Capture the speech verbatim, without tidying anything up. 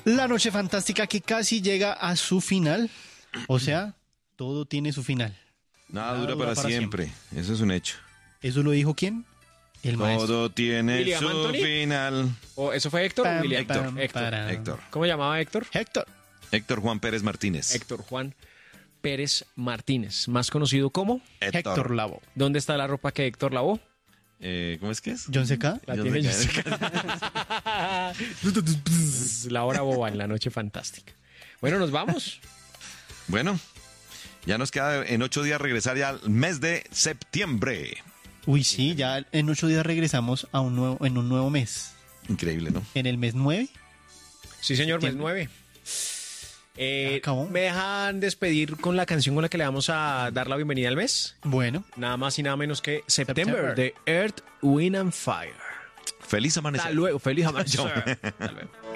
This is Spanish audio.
La noche fantástica que casi llega a su final. O sea, todo tiene su final. Nada, Nada dura, dura para, para siempre. Eso es un hecho. ¿Eso lo dijo quién? El maestro. Todo tiene ¿William su Anthony? final. ¿O eso fue Héctor o Pam, William? pam, Héctor. Héctor. para. Héctor. ¿Cómo llamaba Héctor? Héctor. Héctor Juan Pérez Martínez. Héctor Juan Pérez Martínez, más conocido como... Héctor Lavoe. ¿Dónde está la ropa que Héctor lavó? Eh, ¿Cómo es que es? John C K. La Yo tiene sé Jessica. La hora boba en la noche fantástica. Bueno, nos vamos. Bueno, ya nos queda en ocho días regresar ya al mes de septiembre. Uy, sí, ya en ocho días regresamos a un nuevo, en un nuevo mes. Increíble, ¿no? En el mes nueve. Sí, señor, mes Septiembre. nueve. Eh, ¿Ya acabó? ¿Me dejan despedir con la canción con la que le vamos a dar la bienvenida al mes? Bueno, Nada más y nada menos que September, September. de Earth, Wind and Fire. Feliz amanecer. Hasta luego. Feliz amanecer. Hasta luego.